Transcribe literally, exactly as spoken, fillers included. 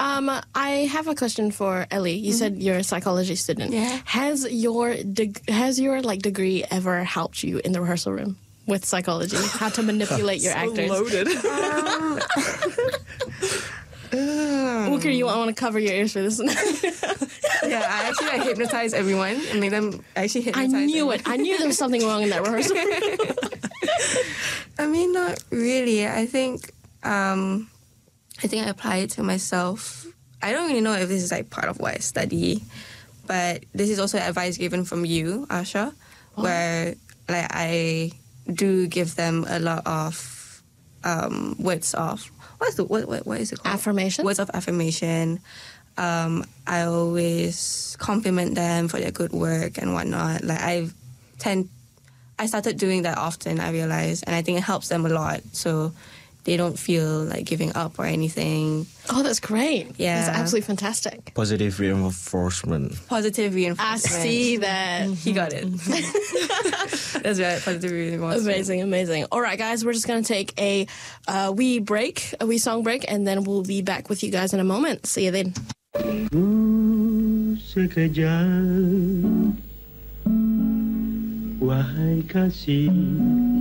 Um, I have a question for Ellie. You mm-hmm. said you're a psychology student. Yeah. Has your deg- has your like degree ever helped you in the rehearsal room with psychology? How to manipulate your so actors? Loaded. um, Wooker, you want to cover your ears for this? Yeah, I actually like, hypnotize everyone and make them actually hypnotize I knew everyone. it. I knew there was something wrong in that rehearsal. I mean, not really. I think um, I think I apply it to myself. I don't really know if this is like part of what I study, but this is also advice given from you, Asha, oh. where like I do give them a lot of um, words of what's the what, what what is it called? Affirmation. Words of affirmation. Um, I always compliment them for their good work and whatnot. Like I tend, I started doing that often. I realized, and I think it helps them a lot. So they don't feel like giving up or anything. Oh, that's great. Yeah. That's absolutely fantastic. Positive reinforcement. Positive reinforcement. I see that. He got it. That's right, positive reinforcement. Amazing, amazing. All right, guys, we're just going to take a uh, wee break, a wee song break, and then we'll be back with you guys in a moment. See you then. Sekejap, wahai kasih,